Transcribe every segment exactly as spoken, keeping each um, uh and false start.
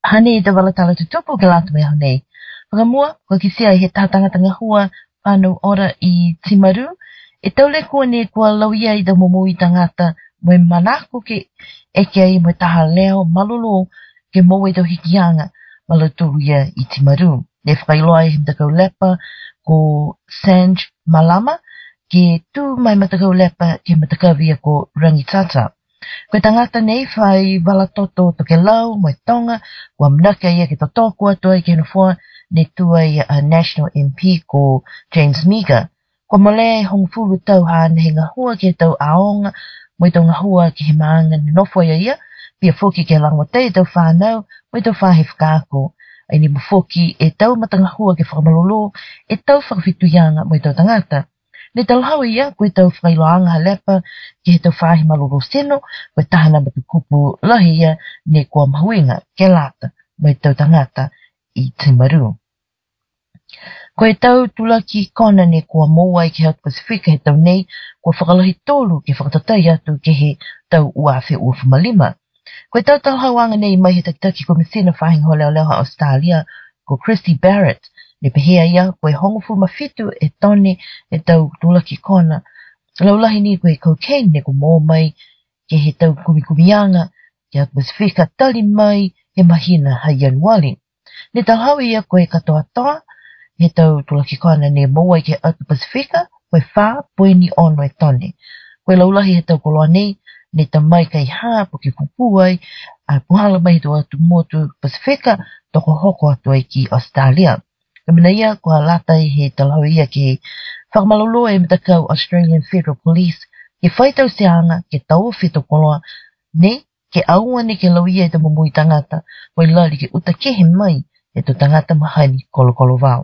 hane te wala tala te tupu ke lata me hane. Whakamua, ko kisia he tātanga tanga hua whānau ora i Timaru, e taule kua ne kua lauia i da momo i tangata moe manako ke eke ai moe taha leo malolo ke moe i tau hikianga maluturu ia i Timaru. Ne whakailoa i himtakau lepa ko Sanj Malama ke tu mai matakau lepa ke matakawia ko Rangitata. Koe tangata nei whai walatoto to ke lau moe tonga kua mnaka ia ke totoko atua i ke nufua ne tua i a National M P ko James Miga. Kua mole hong fulu tau hana he ngahua ke tau aonga moe tau ngahua ke he maanga ni nofo ia ia pia foki ke langwatei tau whanau moe tau whahe whakako. Ai ni mufoki e tau matangahua ke whakamalolo e tau whakawhituyanga moe tau tangata. Ne talhau ia koe tau whakailoanga halepa ke he tau whahe malolo seno koe tahana matukupu lahi ia ne kua mahuinga ke lata moe tau tangata i Timaru. Koe tau tulaki kona ne kua moa i ke South Pasifika he tau nei kua whakalahi tolu ke whakatatai atu ke he tau uawhi uawhumalima. Koe tau talhauanga nei mai he takitaki komisina whahing ho leo leo ha Australia ko Christy Barrett. Ne pehea ia koe hongofu mafitu e tone e tau tulaki kona. Laulahi ni koe cocaine ne ko mō mai ke he tau kumikumianga ke South Pasifika tali mai he mahina ha Januari. Ne talhau ia koe katoa toa he tau tulaki kona ne moa ke South Pasifika koe wha poeni ono e tone. Koe laulahi he tau koloa nei ne tamai kai haa po ke kupuai a puhala mai to atu motu Pasifika toko hoko atu ai ki Australia. Kamina ia kua latai he talhau ia ke whakamalolo e mitakau Australian Federal Police ke whaitau seanga ke tau whito koloa ne ke aua ne ke lau ia e ta mumui tangata koe lali ke uta kehe mai e to tangata mahani kolo kolo vau.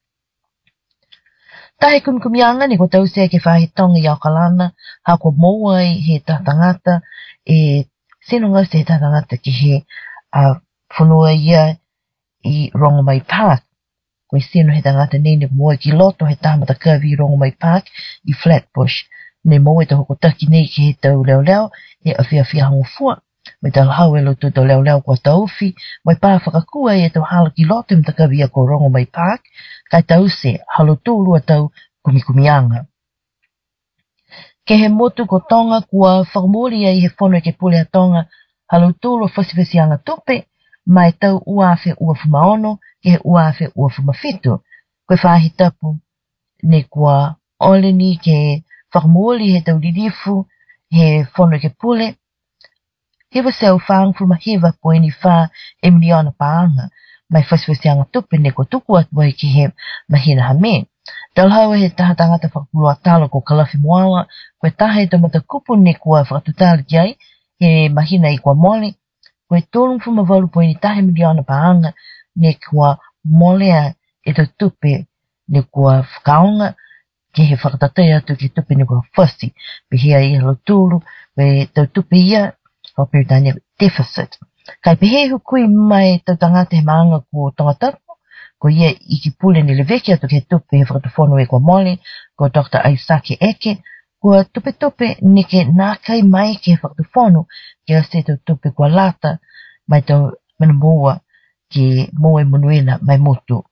Tahe kumikumianga ni ko tau sea ke whahe tonga i Aukalana ha ko mouai he tatangata e sinunga se he tatangata ki he uh, whunua ia i Rongomai Park. Koe sino he tangata nei ne moa ki loto he tahamata kawi i Rongomai Park i Flatbush. Ne moa te hoko taki nei ki he tau leo leo e awhia whia hango fua. Me tau hau e loto tau leo leo kua tauwhi. Mai pā whakakua e tau hala ki loto me takawi a ko Rongomai Park. Kai tau se halo tūlua tau kumikumianga. Ke he motu ko tonga kua whakamori ai he whono e ke pule a tonga halo tūlua whasifesianga tupe mai tau uawhi uafumaono ke he uawhi uafumafitu. Koe whahi tapu ne kua oleni ke whakamori he tau lirifu he whono e ke pule. Hewa seu whaangfu mahewa poeni wha e miliona paanga. Mai whaswesianga tupe ne ko tuku atuai ki he mahina hame. Talhaua he taha tangata whakapulua talo ko Kalafi Moala, koe taha e tamata kupu ne kua whakatutali ki ai, he mahina i kua mole, koe tōlungfu mavalu poeni tahe miliona paanga ne kua molea e tau tupe ne kua whakaonga, ke he whakatatai atu ki tupe ne kua whasi, pehea i halo tūlu, koe tau tupe ia, whapiritania deficit. Kai pehe hukui mai tau tangata he maanga ko tongatapu, ko ia i ki pule ni leveki atu ke tupe he whakatafono e kua mole, ko Doctor Aisake Eke, ko tupe tupe ne ke nākai mai ke he whakatafono, ke a se tau tupe kua lata, mai tau mana moa ke moe munuena mai motu.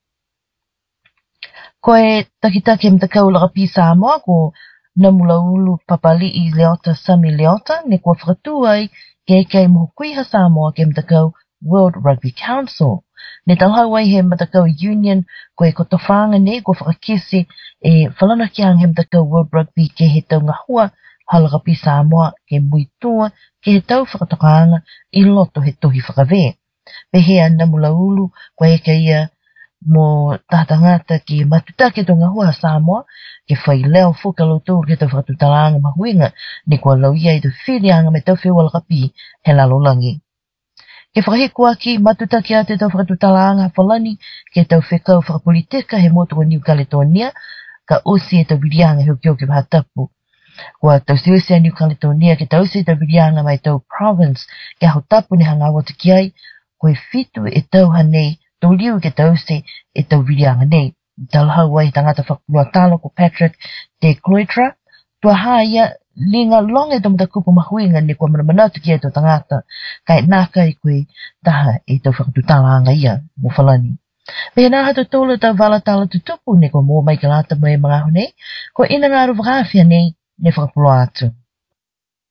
Ko e takitake mtakau lakapi Samoa, ko Namulaulu Papali i Leota Sami Leota, ne kua whakatuai, ke kei mohukui ha Samoa ke mtakau World Rugby Council. Ne talhau ai he mtakau union ko e kotowhanga ne ko whakakisi e whalana ki ang he mtakau World Rugby ke he tau ngahua halakapi Samoa ke muitua ke he tau whakatokanga i loto he tohi whakawe. Pehea Namulaulu ko e keia mo tatangata ki matutake to ngahua Samoa ke whai leo whukalo tūru ke tau whakatutalanga mahuinga ne kua lau ia i tu whirianga me tau whiwala kapi he lalolangi. Ke whakahikua ki matutake a te tau whakatutalanga whalani ke tau whekau whakapolitika he motu o New Caledonia ka osi e tau virianga he ukio ke wahatapu. Kua tau siwese a New Caledonia ke tau si tau virianga mai tau province ke hau tapu ne hanga wata ki ai koe fitu e tau hanei tau liu ke tau si e tau virianga nei. Talhau ai tangata whakapulua talo ko Patrick de Cloytra tua haya linga longe to mta kupu mahuinga ni kwa manatu kia to tangata kai naka i koe taha i tau whakatutala ia mo whalani. Pea nā hata tōla ta wala tala tutupu ne ko mō mai ka lata mai mga hone, ko ina ngā ruwakawhia nei ne whakapulo atu.